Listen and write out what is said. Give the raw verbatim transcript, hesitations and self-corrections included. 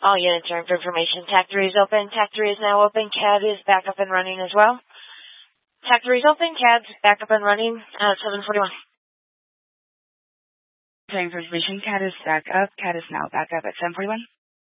All units are in for information. TAC three is open. TAC three is now open. C A D is back up and running as well. TAC three is open. C A D's back up and running at seven forty-one. Same for information. C A D is back up. C A D is now back up at seven forty-one.